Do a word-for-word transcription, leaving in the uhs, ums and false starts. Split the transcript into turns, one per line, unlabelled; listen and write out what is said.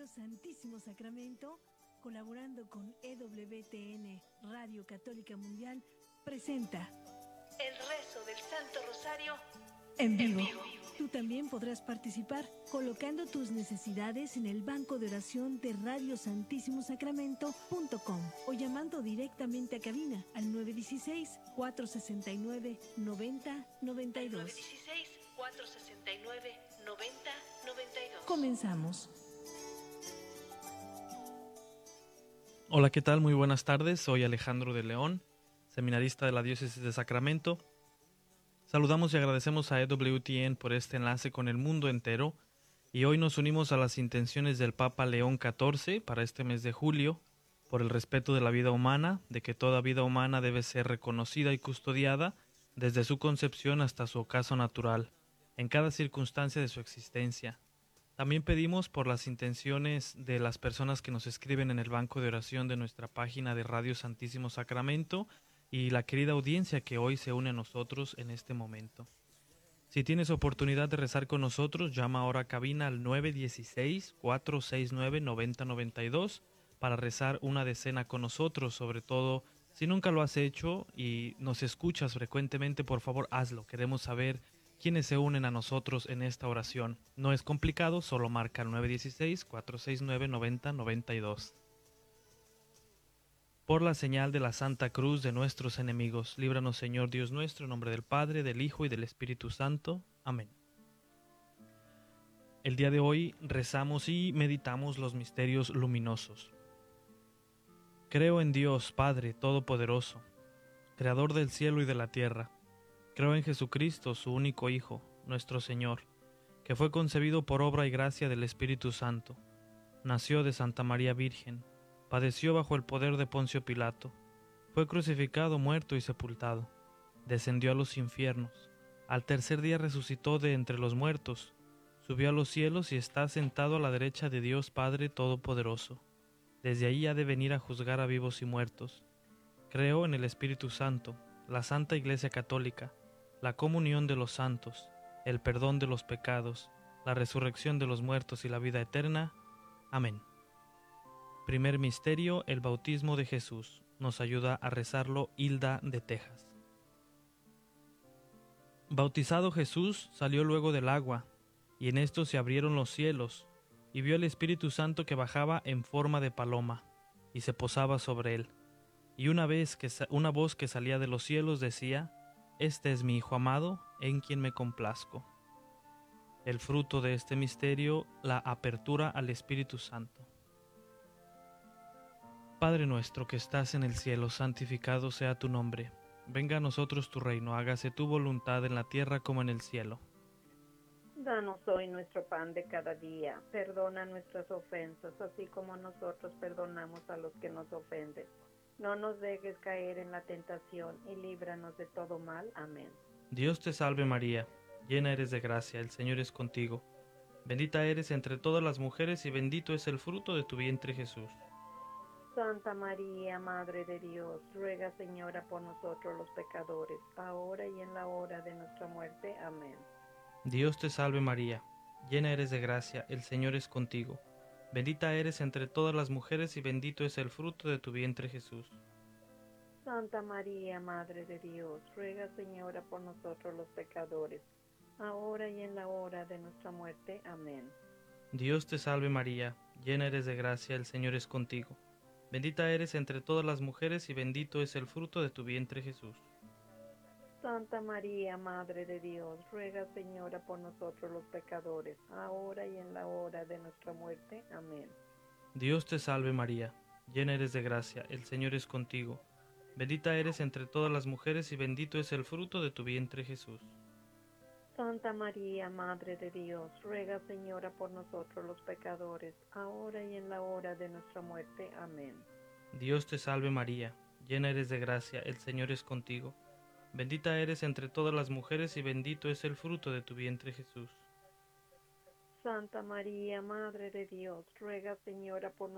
Radio Santísimo Sacramento, colaborando con E W T N Radio Católica Mundial, presenta el rezo del Santo Rosario en vivo. En vivo. Tú también podrás participar colocando tus necesidades en el banco de oración de radio santísimo sacramento punto com o llamando directamente a cabina al nueve uno seis, cuatro seis nueve, nueve cero nueve dos. nueve uno seis, cuatro seis nueve, nueve cero nueve dos. Comenzamos.
Hola, ¿qué tal? Muy buenas tardes. Soy Alejandro de León, seminarista de la Diócesis de Sacramento. Saludamos y agradecemos a E W T N por este enlace con el mundo entero, y hoy nos unimos a las intenciones del Papa León catorce para este mes de julio, por el respeto de la vida humana, de que toda vida humana debe ser reconocida y custodiada desde su concepción hasta su ocaso natural, en cada circunstancia de su existencia. También pedimos por las intenciones de las personas que nos escriben en el banco de oración de nuestra página de Radio Santísimo Sacramento y la querida audiencia que hoy se une a nosotros en este momento. Si tienes oportunidad de rezar con nosotros, llama ahora a cabina al nueve uno seis, cuatro seis nueve, nueve cero nueve dos para rezar una decena con nosotros. Sobre todo, si nunca lo has hecho y nos escuchas frecuentemente, por favor hazlo. Queremos saber quiénes se unen a nosotros en esta oración. No es complicado, solo marca el nueve uno seis, cuatro seis nueve, nueve cero nueve dos. Por la señal de la Santa Cruz de nuestros enemigos, líbranos, Señor Dios nuestro, en nombre del Padre, del Hijo y del Espíritu Santo. Amén. El día de hoy rezamos y meditamos los misterios luminosos. Creo en Dios, Padre Todopoderoso, Creador del cielo y de la tierra. Creo en Jesucristo, su único Hijo, nuestro Señor, que fue concebido por obra y gracia del Espíritu Santo. Nació de Santa María Virgen. Padeció bajo el poder de Poncio Pilato, fue crucificado, muerto y sepultado, descendió a los infiernos, al tercer día resucitó de entre los muertos, subió a los cielos y está sentado a la derecha de Dios Padre Todopoderoso. Desde allí ha de venir a juzgar a vivos y muertos. Creo en el Espíritu Santo, la Santa Iglesia Católica, la comunión de los santos, el perdón de los pecados, la resurrección de los muertos y la vida eterna. Amén. Primer misterio, el bautismo de Jesús. Nos ayuda a rezarlo Hilda de Texas. Bautizado Jesús, salió luego del agua, y en esto se abrieron los cielos, y vio el Espíritu Santo que bajaba en forma de paloma, y se posaba sobre él. Y una vez que una voz que salía de los cielos decía: Este es mi Hijo amado, en quien me complazco. El fruto de este misterio, la apertura al Espíritu Santo. Padre nuestro que estás en el cielo, santificado sea tu nombre. Venga a nosotros tu reino, hágase tu voluntad en la tierra como en el cielo.
Danos hoy nuestro pan de cada día, perdona nuestras ofensas, así como nosotros perdonamos a los que nos ofenden. No nos dejes caer en la tentación y líbranos de todo mal. Amén.
Dios te salve María, llena eres de gracia, el Señor es contigo. Bendita eres entre todas las mujeres y bendito es el fruto de tu vientre Jesús.
Santa María, Madre de Dios, ruega, Señora, por nosotros los pecadores, ahora y en la hora de nuestra muerte. Amén.
Dios te salve María, llena eres de gracia, el Señor es contigo. Bendita eres entre todas las mujeres y bendito es el fruto de tu vientre Jesús.
Santa María, Madre de Dios, ruega, Señora, por nosotros los pecadores, ahora y en la hora de nuestra muerte. Amén.
Dios te salve María, llena eres de gracia, el Señor es contigo. Bendita eres entre todas las mujeres y bendito es el fruto de tu vientre Jesús.
Santa María, Madre de Dios, ruega, Señora, por nosotros los pecadores, ahora y en la hora de nuestra muerte. Amén.
Dios te salve María, llena eres de gracia, el Señor es contigo. Bendita eres entre todas las mujeres y bendito es el fruto de tu vientre Jesús.
Santa María, Madre de Dios, ruega, Señora, por nosotros los pecadores, ahora y en la hora de nuestra muerte. Amén.
Dios te salve María, llena eres de gracia, el Señor es contigo. Bendita eres entre todas las mujeres y bendito es el fruto de tu vientre Jesús.
Santa María, Madre de Dios, ruega, Señora, por nosotros